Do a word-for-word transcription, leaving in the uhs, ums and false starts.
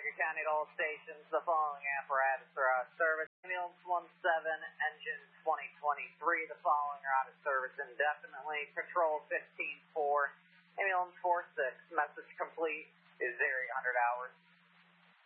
Edgar County to all stations. The following apparatus are out of service. Ambulance one seven, engine twenty twenty-three. The following are out of service indefinitely. Control fifteen four, ambulance four six. Message complete is area one hundred hours.